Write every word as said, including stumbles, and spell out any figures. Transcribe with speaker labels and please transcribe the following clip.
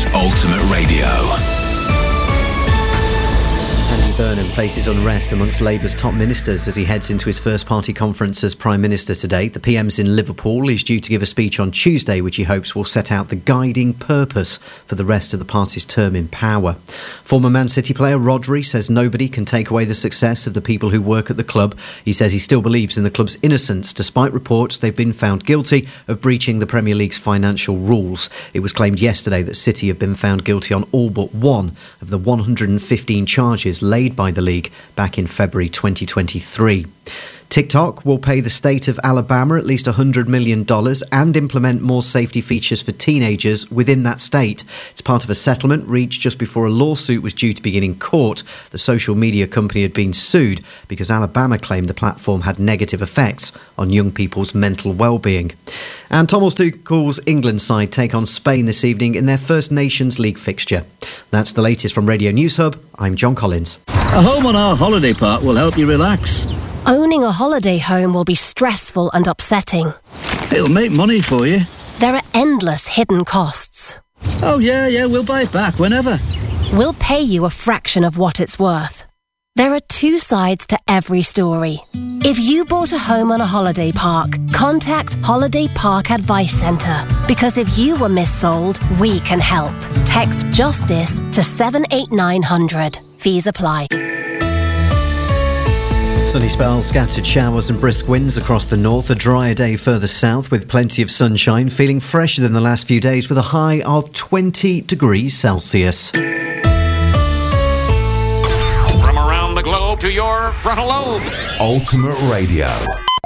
Speaker 1: is Ultimate Radio.
Speaker 2: Andy Burnham faces unrest amongst Labour's top ministers as he heads into his first party conference as Prime Minister today. The P M's in Liverpool. He's due to give a speech on Tuesday, which he hopes will set out the guiding purpose for the rest of the party's term in power. Former Man City player Rodri says nobody can take away the success of the people who work at the club. He says he still believes in the club's innocence, despite reports they've been found guilty of breaching the Premier League's financial rules. It was claimed yesterday that City have been found guilty on all but one of the one hundred fifteen charges laid by the league back in February twenty twenty-three. TikTok will pay the state of Alabama at least one hundred million dollars and implement more safety features for teenagers within that state. It's part of a settlement reached just before a lawsuit was due to begin in court. The social media company had been sued because Alabama claimed the platform had negative effects on young people's mental well-being. And Thomas Tuchel's England side take on Spain this evening in their first Nations League fixture. That's the latest from Radio News Hub. I'm John Collins.
Speaker 3: A home on our holiday park will help you relax.
Speaker 4: Owning a holiday home will be stressful and upsetting.
Speaker 3: It'll make money for you.
Speaker 4: There are endless hidden costs.
Speaker 3: Oh, yeah, yeah, we'll buy it back whenever.
Speaker 4: We'll pay you a fraction of what it's worth. There are two sides to every story. If you bought a home on a holiday park, contact Holiday Park Advice Centre. Because if you were missold, we can help. Text JUSTICE to seven eight nine hundred. Fees apply.
Speaker 2: Sunny spells, scattered showers and brisk winds across the north. A drier day further south with plenty of sunshine. Feeling fresher than the last few days with a high of twenty degrees Celsius.
Speaker 5: From around the globe to your frontal lobe.
Speaker 1: Ultimate Radio.